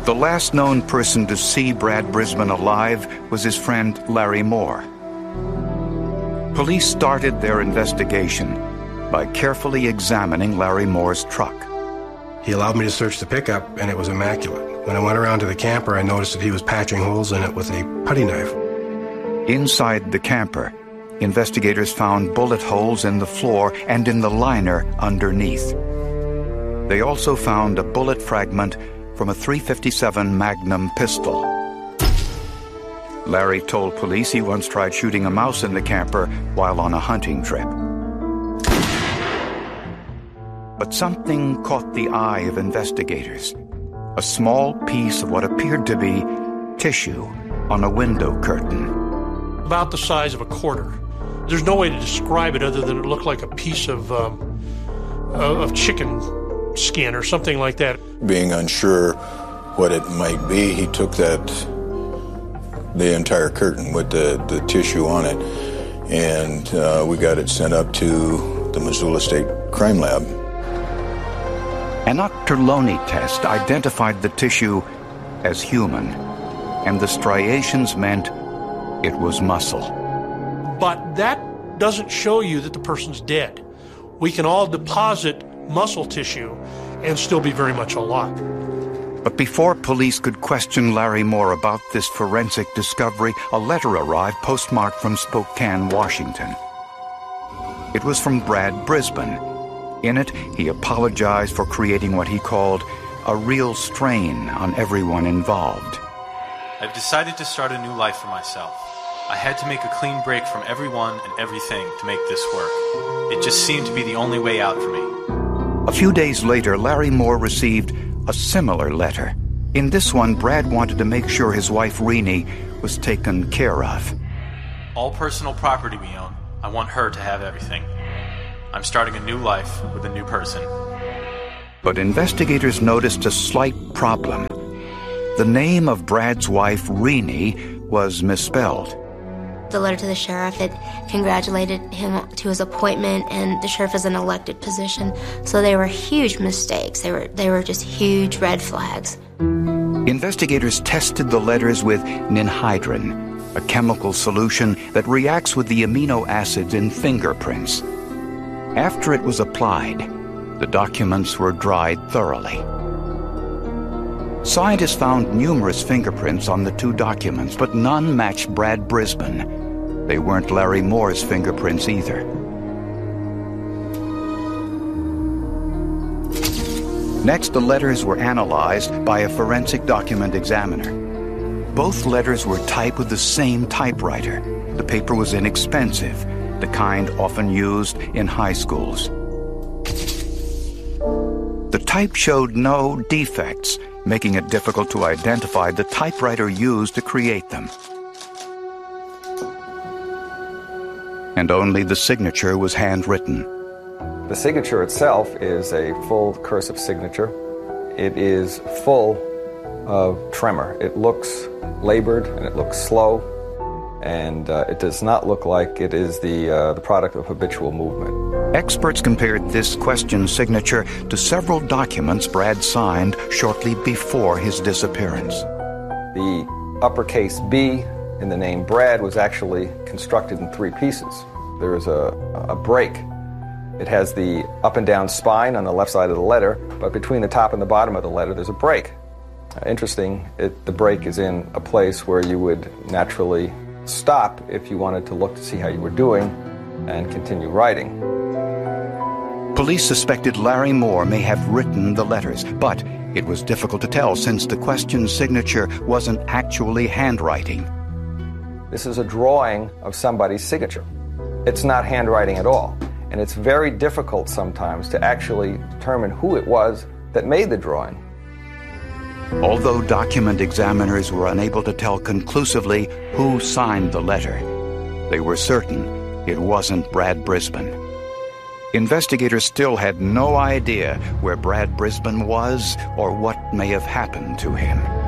The last known person to see Brad Brisbane alive was his friend Larry Moore. Police started their investigation by carefully examining Larry Moore's truck. He allowed me to search the pickup, and it was immaculate. When I went around to the camper, I noticed that he was patching holes in it with a putty knife. Inside the camper, investigators found bullet holes in the floor and in the liner underneath. They also found a bullet fragment from a .357 Magnum pistol. Larry told police he once tried shooting a mouse in the camper while on a hunting trip. But something caught the eye of investigators. A small piece of what appeared to be tissue on a window curtain. About the size of a quarter. There's no way to describe it other than it looked like a piece of chicken skin or something like that. Being unsure what it might be, he took the entire curtain with the tissue on it, and we got it sent up to the Missoula State Crime Lab. An Ochterlony test identified the tissue as human, and the striations meant it was muscle. But that doesn't show you that the person's dead. We can all deposit muscle tissue and still be very much alive. But before police could question Larry Moore about this forensic discovery, a letter arrived postmarked from Spokane, Washington. It was from Brad Brisbane. In it, he apologized for creating what he called a real strain on everyone involved. I've decided to start a new life for myself. I had to make a clean break from everyone and everything to make this work. It just seemed to be the only way out for me. A few days later, Larry Moore received a similar letter. In this one, Brad wanted to make sure his wife, Renee, was taken care of. All personal property we own, I want her to have everything. I'm starting a new life with a new person. But investigators noticed a slight problem. The name of Brad's wife, Renee, was misspelled. The letter to the sheriff, it congratulated him to his appointment, and the sheriff is an elected position. So they were huge mistakes. They were just huge red flags. Investigators tested the letters with ninhydrin, a chemical solution that reacts with the amino acids in fingerprints. After it was applied, the documents were dried thoroughly. Scientists found numerous fingerprints on the two documents, but none matched Brad Brisbane. They weren't Larry Moore's fingerprints either. Next, the letters were analyzed by a forensic document examiner. Both letters were typed with the same typewriter. The paper was inexpensive, the kind often used in high schools. The type showed no defects, making it difficult to identify the typewriter used to create them. And only the signature was handwritten. The signature itself is a full cursive signature. It is full of tremor. It looks labored and it looks slow, and it does not look like it is the product of habitual movement. Experts compared this questioned signature to several documents Brad signed shortly before his disappearance. The uppercase B in the name Brad was actually constructed in three pieces. There is a break. It has the up and down spine on the left side of the letter, but between the top and the bottom of the letter there's a break. Interesting, the break is in a place where you would naturally stop if you wanted to look to see how you were doing and continue writing. Police suspected Larry Moore may have written the letters, but it was difficult to tell since the questioned signature wasn't actually handwriting. This is a drawing of somebody's signature. It's not handwriting at all, and it's very difficult sometimes to actually determine who it was that made the drawing. Although document examiners were unable to tell conclusively who signed the letter, they were certain it wasn't Brad Brisbane. Investigators still had no idea where Brad Brisbane was or what may have happened to him.